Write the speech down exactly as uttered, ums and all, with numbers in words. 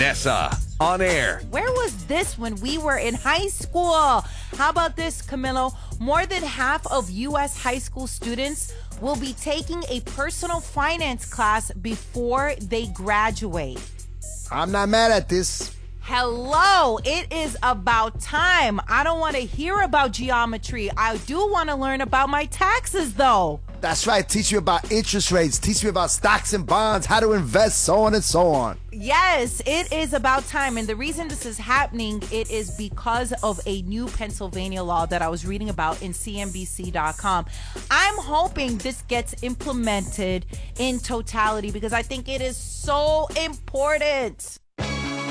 Vanessa on air. Where was this when we were in high school? How about this, Camilo? More than half of U S high school students will be taking a personal finance class before they graduate. I'm not mad at this. Hello, it is about time. I don't want to hear about geometry. I do want to learn about my taxes, though. That's right. Teach you about interest rates. Teach you about stocks and bonds, how to invest, so on and so on. Yes, it is about time. And the reason this is happening, it is because of a new Pennsylvania law that I was reading about in C N B C dot com. I'm hoping this gets implemented in totality because I think it is so important.